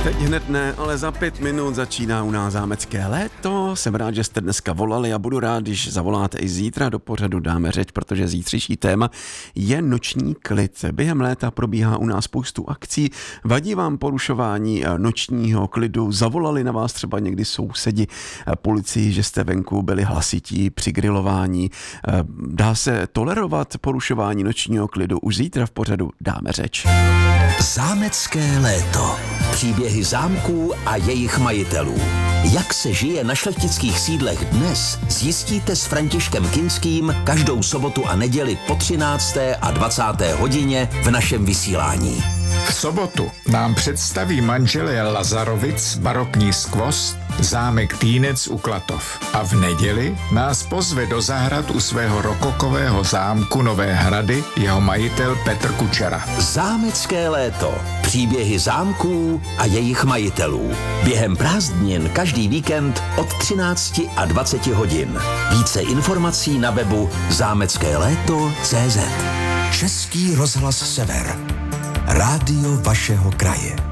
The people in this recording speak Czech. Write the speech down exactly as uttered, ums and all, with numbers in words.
Teď hned ne, ale za pět minut začíná u nás zámecké léto. Jsem rád, že jste dneska volali a budu rád, když zavoláte i zítra do pořadu Dáme řeč, protože zítřejší téma je noční klid. Během léta probíhá u nás spoustu akcí. Vadí vám porušování nočního klidu? Zavolali na vás třeba někdy sousedi policii, že jste venku byli hlasití při grilování? Dá se tolerovat porušování nočního klidu? Už zítra v pořadu Dáme řeč. Zámecké léto. Příběhy zámků a jejich majitelů. Jak se žije na šlechtických sídlech dnes, zjistíte s Františkem Kinským každou sobotu a neděli po třinácté a dvacáté hodině v našem vysílání. V sobotu nám představí manželé Lazarovic barokní skvost zámek Týnec u Klatov. A v neděli nás pozve do zahrad u svého rokokového zámku Nové Hrady jeho majitel Petr Kučera. Zámecké léto. Příběhy zámků a jejich majitelů. Během prázdnin každý víkend od třinácti a dvaceti hodin. Více informací na webu zámecké léto tečka cé zet. Český rozhlas Sever. Rádio vašeho kraje.